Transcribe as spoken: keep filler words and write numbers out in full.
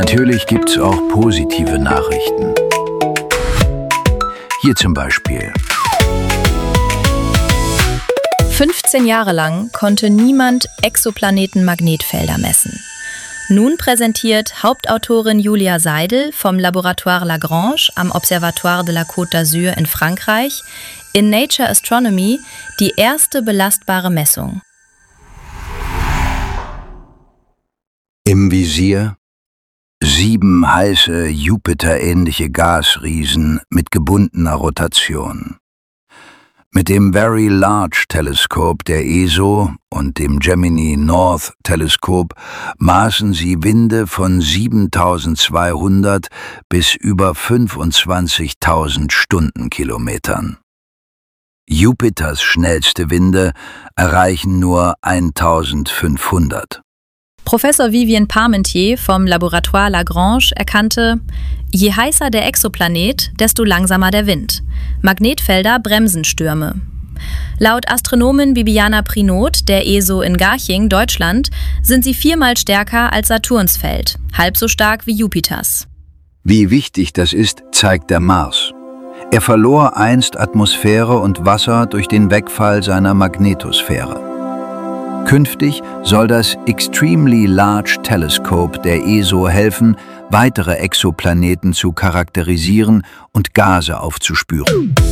Natürlich gibt's auch positive Nachrichten. Hier zum Beispiel. fünfzehn Jahre lang konnte niemand Exoplaneten-Magnetfelder messen. Nun präsentiert Hauptautorin Julia Seidel vom Laboratoire Lagrange am Observatoire de la Côte d'Azur in Frankreich in Nature Astronomy die erste belastbare Messung. Im Visier sieben heiße, Jupiter-ähnliche Gasriesen mit gebundener Rotation. Mit dem Very Large Telescope der E S O und dem Gemini North Teleskop maßen sie Winde von siebentausendzweihundert bis über fünfundzwanzigtausend Stundenkilometern. Jupiters schnellste Winde erreichen nur eintausendfünfhundert. Professor Vivien Parmentier vom Laboratoire Lagrange erkannte, je heißer der Exoplanet, desto langsamer der Wind. Magnetfelder bremsen Stürme. Laut Astronomin Bibiana Prinaud der E S O in Garching, Deutschland, sind sie viermal stärker als Saturns Feld, halb so stark wie Jupiters. Wie wichtig das ist, zeigt der Mars. Er verlor einst Atmosphäre und Wasser durch den Wegfall seiner Magnetosphäre. Künftig soll das Extremely Large Telescope der E S O helfen, weitere Exoplaneten zu charakterisieren und Gase aufzuspüren.